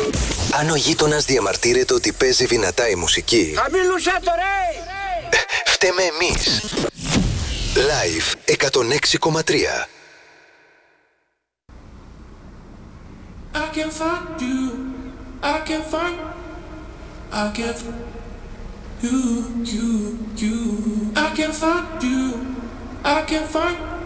Αν ο γείτονας διαμαρτύρεται ότι παίζει δυνατά η μουσική, χαμήλουσα το ρε! φταίμε εμείς. Live 106,3. I can find you, I can find, I can find you, I can find you, I can find.